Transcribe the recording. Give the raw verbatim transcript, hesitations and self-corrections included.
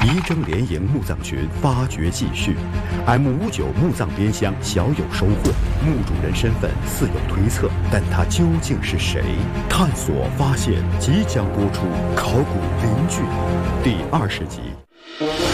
仪征联营墓葬群发掘继续 ，M 五九墓葬边箱小有收获，墓主人身份似有推测，但他究竟是谁？探索发现即将播出《考古邻居》第二十集。